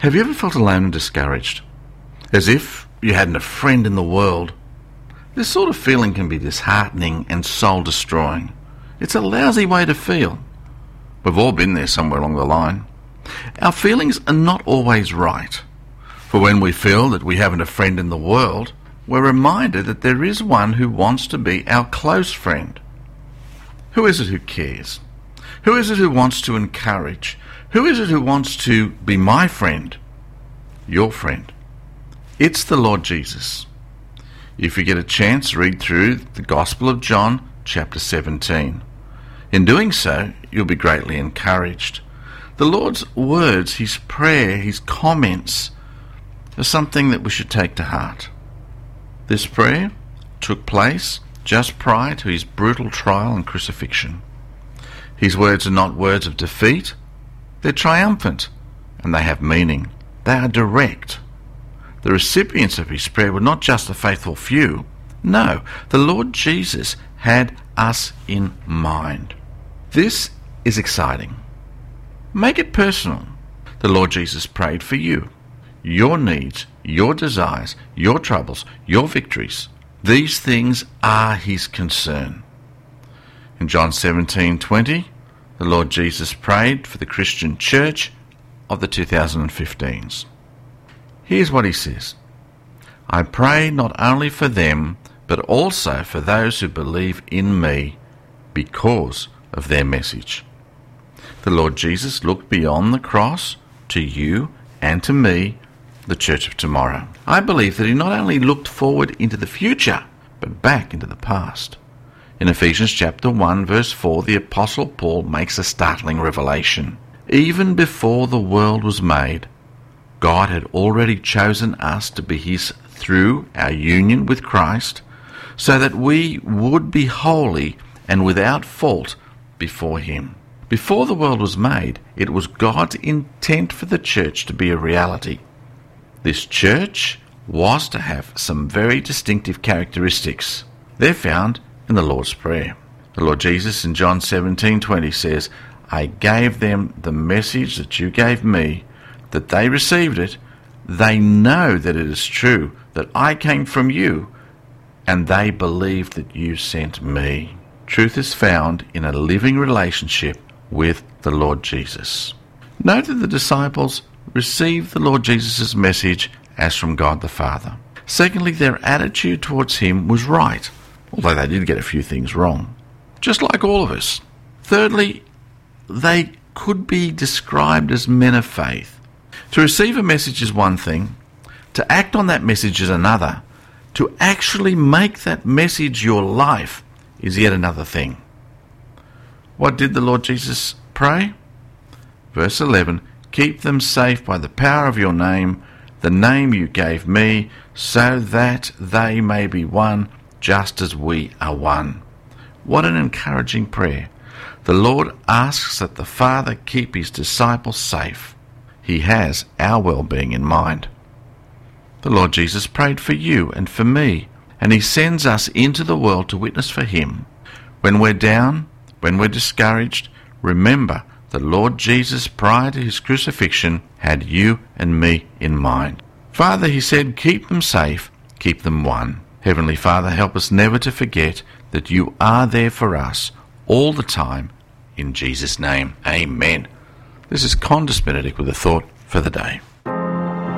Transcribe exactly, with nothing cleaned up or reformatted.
Have you ever felt alone and discouraged? As if you hadn't a friend in the world? This sort of feeling can be disheartening and soul-destroying. It's a lousy way to feel. We've all been there somewhere along the line. Our feelings are not always right. For when we feel that we haven't a friend in the world, we're reminded that there is one who wants to be our close friend. Who is it who cares? Who is it who wants to encourage? Who is it who wants to be my friend? Your friend. It's the Lord Jesus. If you get a chance, read through the Gospel of John, chapter seventeen. In doing so, you'll be greatly encouraged. The Lord's words, his prayer, his comments are something that we should take to heart. This prayer took place just prior to his brutal trial and crucifixion. His words are not words of defeat. They're triumphant, and they have meaning. They are direct. The recipients of his prayer were not just a faithful few. No, the Lord Jesus had us in mind. This is exciting. Make it personal. The Lord Jesus prayed for you. Your needs, your desires, your troubles, your victories. These things are his concern. In John seventeen twenty, the Lord Jesus prayed for the Christian church of the two thousand fifteens. Here's what he says. I pray not only for them, but also for those who believe in me because of their message. The Lord Jesus looked beyond the cross to you and to me, the church of tomorrow. I believe that he not only looked forward into the future, but back into the past. In Ephesians chapter one, verse four, the Apostle Paul makes a startling revelation. Even before the world was made, God had already chosen us to be his through our union with Christ, so that we would be holy and without fault before him. Before the world was made, it was God's intent for the church to be a reality. This church was to have some very distinctive characteristics. They're found in the Lord's Prayer. The Lord Jesus in John seventeen twenty says, I gave them the message that you gave me, that they received it. They know that it is true, that I came from you, and they believe that you sent me. Truth is found in a living relationship with the Lord Jesus. Note that the disciples received the Lord Jesus' message as from God the Father. Secondly, their attitude towards him was right, although they did get a few things wrong, just like all of us. Thirdly, they could be described as men of faith. To receive a message is one thing, to act on that message is another, to actually make that message your life is yet another thing. What did the Lord Jesus pray? Verse eleven, keep them safe by the power of your name, the name you gave me, so that they may be one, just as we are one. What an encouraging prayer. The Lord asks that the Father keep his disciples safe. He has our well-being in mind. The Lord Jesus prayed for you and for me, and he sends us into the world to witness for him. When we're down, when we're discouraged, remember the Lord Jesus, prior to his crucifixion, had you and me in mind. Father, he said, keep them safe, keep them one. Heavenly Father, help us never to forget that you are there for us all the time. In Jesus' name, amen. This is Condis Benedict with a thought for the day.